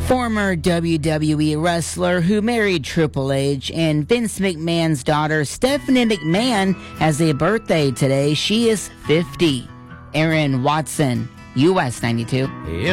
Former WWE wrestler who married Triple H and Vince McMahon's daughter Stephanie McMahon has a birthday today. She is 50. Aaron Watson, US 92.